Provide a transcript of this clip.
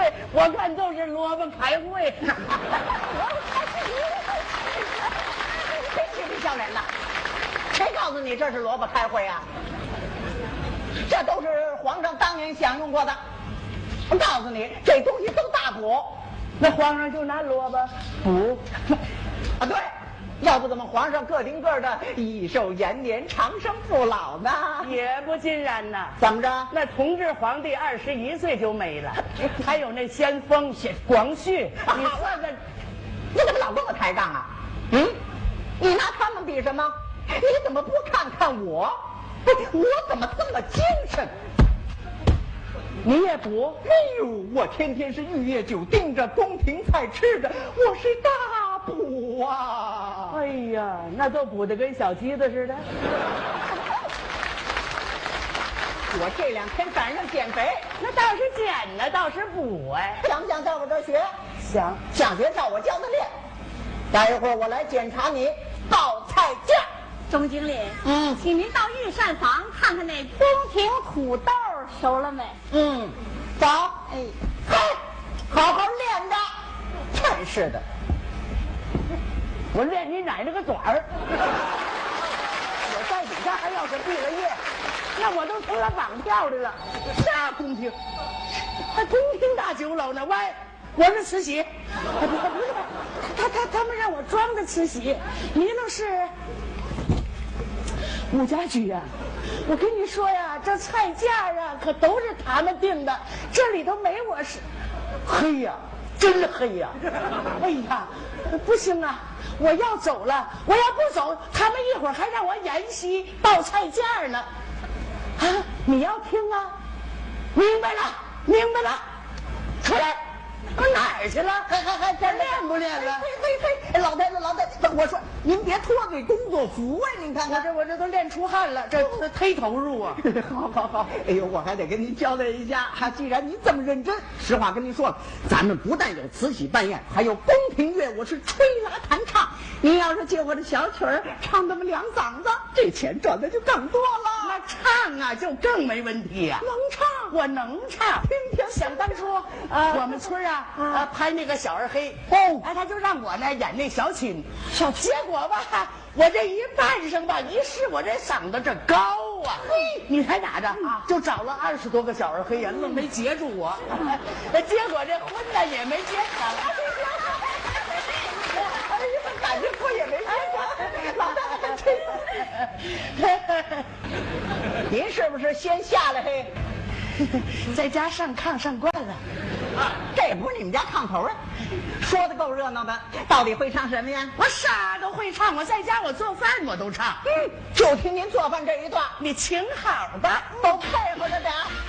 对，我看都是萝卜开会。 谁嬉皮笑脸的？谁告诉你这是萝卜开会啊？这都是皇上当年享用过的。我告诉你，这东西都大补。 那皇上就拿萝卜补啊，对。要不怎么皇上个顶个的益寿延年、长生不老呢？ 也不尽然呐。 怎么着？ 那同治皇帝21岁就没了，还有那先锋广旭，你说这， 你怎么老跟我抬杠啊？你拿他们比什么？你怎么不看看我？我怎么这么精神？ 你也补？ 哎呦，我天天是玉液酒盯着，宫廷菜吃着，我是大补啊！ 哎呀，那都补得跟小鸡子似的。 我这2天赶上减肥， 那倒是减呢，倒是补哎。 想不想在我这儿学？ 想学照我教的练。待一会儿我来检查你报菜价。 钟经理，请您到御膳房看看那宫廷土豆熟了没？ 走。哎，好好练着。真是的， 我练你奶奶个爪儿！我在底下还要是毕了业，那我都成了绑票的了。啥宫廷？还宫廷大酒楼呢？喂，我是慈禧。不是，他们让我装的慈禧，你那是武家驹呀。我跟你说呀，这菜价啊可都是他们定的，这里头没我是。黑呀，真黑呀！哎呀，不行啊，我要走了，我要不走，他们一会儿还让我演戏报菜价呢。啊，你要听啊？明白了，出来。我哪儿去了？还这练不练了？ 嘿，老太太，我说您别脱嘴工作服啊！您看看， 我这都练出汗了，这忒投入啊！ 好，哎呦，我还得跟您交代一下哈，既然您这么认真，实话跟您说了，咱们不但有慈禧办宴，还有宫廷乐，我是吹拉弹唱。您要是借我的小曲儿唱那么2嗓子，这钱赚的就更多了。 那唱啊，就更没问题呀。 能唱， 我能唱。 听， 想当初我们村拍那个小二黑他就让我呢演那小青，结果吧，我这一扮上吧，一试我这嗓子这高啊，你猜咋着就找了20多个小二黑呀，愣没截住我，结果这婚呢也没结成。 感觉婚也没结成，老太太，您是不是先下来嘿？ 在家上炕上惯了， 这不是你们家炕头啊？说的够热闹的，到底会唱什么呀？ 我啥都会唱，我在家我做饭我都唱。 就听您做饭这一段， 你请好吧， 都配合着点。